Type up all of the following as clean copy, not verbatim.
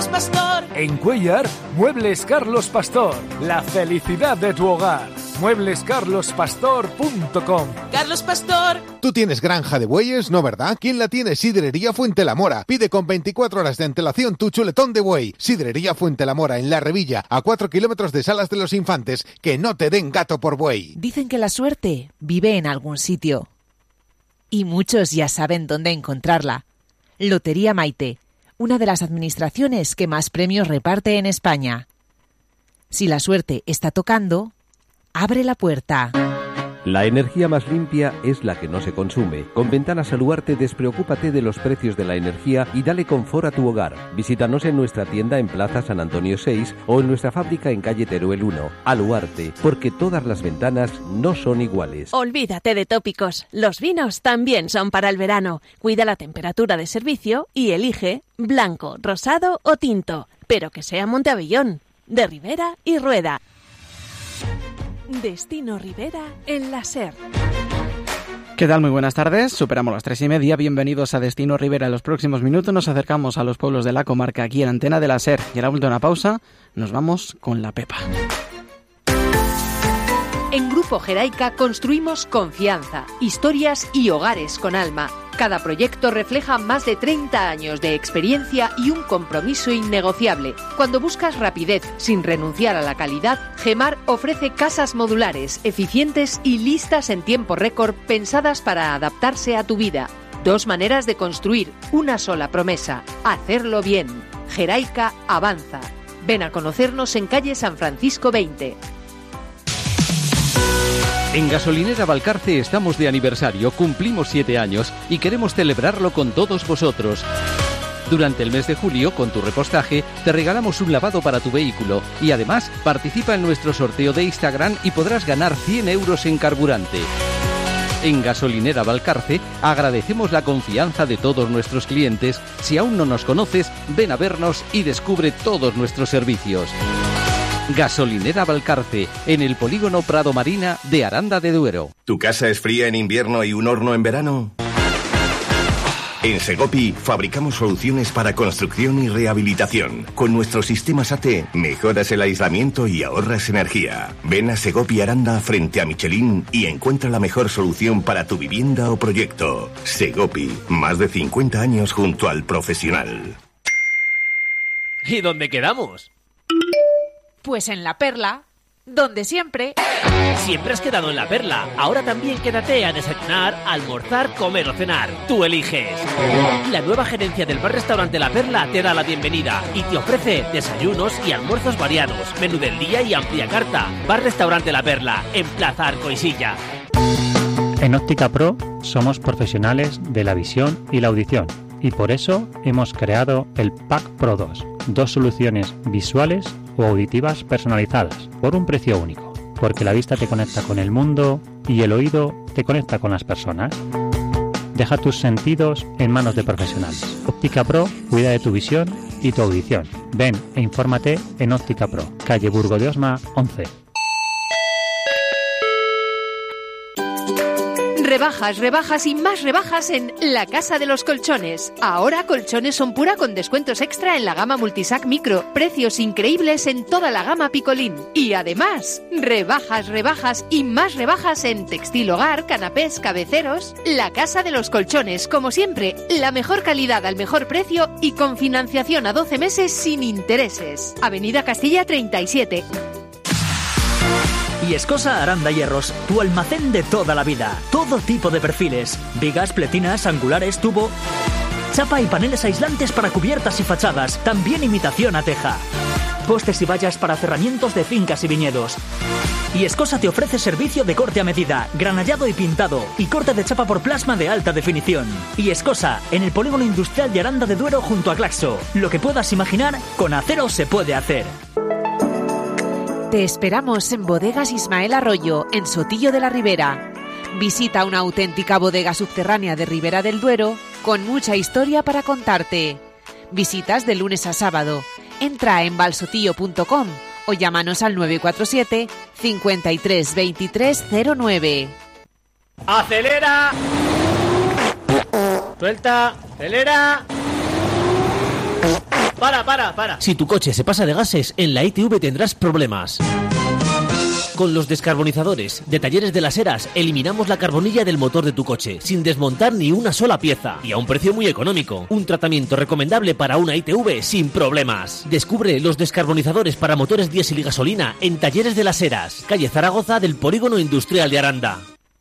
Carlos Pastor. En Cuéllar, Muebles Carlos Pastor. La felicidad de tu hogar. mueblescarlospastor.com. Carlos Pastor. ¿Tú tienes granja de bueyes, no verdad? ¿Quién la tiene? Sidrería Fuentelamora. Pide con 24 horas de antelación tu chuletón de buey. Sidrería Fuentelamora en La Revilla, a 4 kilómetros de Salas de los Infantes. Que no te den gato por buey. Dicen que la suerte vive en algún sitio. Y muchos ya saben dónde encontrarla. Lotería Maite, una de las administraciones que más premios reparte en España. Si la suerte está tocando, abre la puerta. La energía más limpia es la que no se consume. Con Ventanas Aluarte despreocúpate de los precios de la energía y dale confort a tu hogar. Visítanos en nuestra tienda en Plaza San Antonio 6 o en nuestra fábrica en calle Teruel 1. Aluarte, porque todas las ventanas no son iguales. Olvídate de tópicos. Los vinos también son para el verano. Cuida la temperatura de servicio y elige blanco, rosado o tinto, pero que sea Monteavellón, de Ribera y Rueda. Destino Ribera en la SER. ¿Qué tal? Muy buenas tardes. Superamos las 3:30. Bienvenidos a Destino Ribera. En los próximos minutos nos acercamos a los pueblos de la comarca aquí en Antena de la SER. Y a la última pausa nos vamos con la Pepa. En Grupo Geraica construimos confianza, historias y hogares con alma. Cada proyecto refleja más de 30 años de experiencia y un compromiso innegociable. Cuando buscas rapidez sin renunciar a la calidad, Gemar ofrece casas modulares, eficientes y listas en tiempo récord, pensadas para adaptarse a tu vida. 2 maneras de construir, una sola promesa: hacerlo bien. Geraica avanza. Ven a conocernos en calle San Francisco 20. En Gasolinera Valcarce estamos de aniversario, cumplimos 7 años y queremos celebrarlo con todos vosotros. Durante el mes de julio, con tu repostaje, te regalamos un lavado para tu vehículo y además participa en nuestro sorteo de Instagram y podrás ganar 100 euros en carburante. En Gasolinera Valcarce agradecemos la confianza de todos nuestros clientes. Si aún no nos conoces, ven a vernos y descubre todos nuestros servicios. Gasolinera Valcarce, en el polígono Prado Marina de Aranda de Duero. ¿Tu casa es fría en invierno y un horno en verano? En Segopi fabricamos soluciones para construcción y rehabilitación. Con nuestros sistemas AT mejoras el aislamiento y ahorras energía. Ven a Segopi Aranda frente a Michelin y encuentra la mejor solución para tu vivienda o proyecto. Segopi, más de 50 años junto al profesional. ¿Y dónde quedamos? Pues en La Perla, donde siempre. Siempre has quedado en La Perla. Ahora también quédate a desayunar, almorzar, comer o cenar. Tú eliges. La nueva gerencia del bar-restaurante La Perla te da la bienvenida y te ofrece desayunos y almuerzos variados, menú del día y amplia carta. Bar-restaurante La Perla, en Plaza Arcoisilla. En Óptica Pro somos profesionales de la visión y la audición y por eso hemos creado el Pack Pro 2. 2 soluciones visuales o auditivas personalizadas por un precio único, porque la vista te conecta con el mundo y el oído te conecta con las personas. Deja tus sentidos en manos de profesionales. Óptica Pro cuida de tu visión y tu audición. Ven e infórmate en Óptica Pro, calle Burgo de Osma 11. Rebajas, rebajas y más rebajas en La Casa de los Colchones. Ahora Colchones Son Pura con descuentos extra en la gama Multisac Micro. Precios increíbles en toda la gama Picolín. Y además, rebajas, rebajas y más rebajas en textil hogar, canapés, cabeceros. La Casa de los Colchones, como siempre, la mejor calidad al mejor precio y con financiación a 12 meses sin intereses. Avenida Castilla 37. Y Escosa Aranda Hierros, tu almacén de toda la vida. Todo tipo de perfiles: vigas, pletinas, angulares, tubo, chapa y paneles aislantes para cubiertas y fachadas. También imitación a teja. Postes y vallas para cerramientos de fincas y viñedos. Y Escosa te ofrece servicio de corte a medida, granallado y pintado, y corte de chapa por plasma de alta definición. Y Escosa, en el polígono industrial de Aranda de Duero junto a Claxo. Lo que puedas imaginar, con acero se puede hacer. Te esperamos en Bodegas Ismael Arroyo, en Sotillo de la Ribera. Visita una auténtica bodega subterránea de Ribera del Duero con mucha historia para contarte. Visitas de lunes a sábado. Entra en valsotillo.com o llámanos al 947 53 23 09. ¡Acelera! ¡Suelta! ¡Acelera! Para. Si tu coche se pasa de gases, en la ITV tendrás problemas. Con los descarbonizadores de Talleres de las Heras eliminamos la carbonilla del motor de tu coche sin desmontar ni una sola pieza y a un precio muy económico. Un tratamiento recomendable para una ITV sin problemas. Descubre los descarbonizadores para motores diésel y gasolina en Talleres de las Heras, calle Zaragoza del Polígono Industrial de Aranda.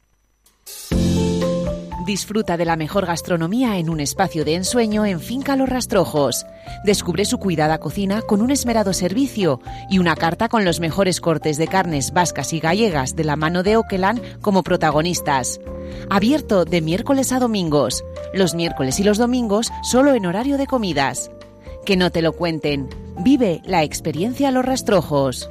Disfruta de la mejor gastronomía en un espacio de ensueño en Finca Los Rastrojos. Descubre su cuidada cocina con un esmerado servicio y una carta con los mejores cortes de carnes vascas y gallegas de la mano de Okelan como protagonistas. Abierto de miércoles a domingos. Los miércoles y los domingos solo en horario de comidas. Que no te lo cuenten. Vive la experiencia Los Rastrojos.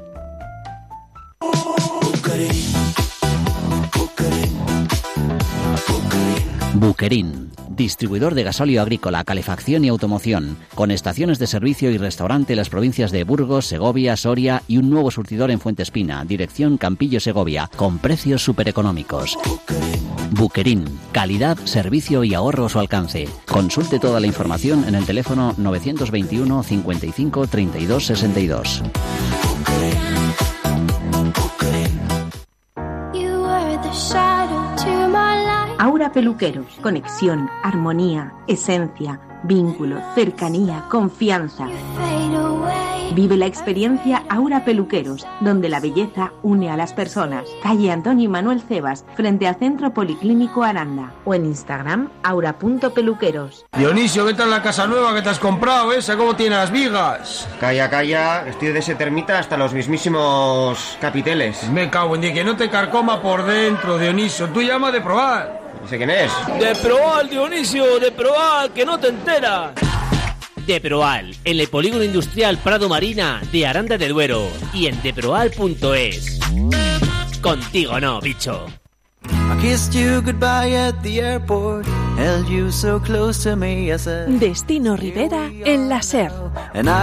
Buquerín, distribuidor de gasóleo agrícola, calefacción y automoción, con estaciones de servicio y restaurante en las provincias de Burgos, Segovia, Soria y un nuevo surtidor en Fuentespina, dirección Campillo, Segovia, con precios supereconómicos. Buquerín, calidad, servicio y ahorro a su alcance. Consulte toda la información en el teléfono 921 55 32 62. Aura Peluqueros, conexión, armonía, esencia, vínculo, cercanía, confianza. Vive la experiencia Aura Peluqueros, donde la belleza une a las personas. Calle Antonio y Manuel Cebas, frente al Centro Policlínico Aranda. O en Instagram, aura.peluqueros. Dionisio, ¿qué tal la casa nueva que te has comprado? ¿Esa cómo tiene las vigas? Calla, estoy de ese termita hasta los mismísimos capiteles. Me cago en Dios, que no te carcoma por dentro, Dionisio. Tú llama de probar. No sé quién es. De Proal, Dionisio, de Proal, que no te enteras. De Proal, en el Polígono Industrial Prado Marina de Aranda de Duero y en deproal.es. Contigo no, bicho. Destino Rivera en la SER.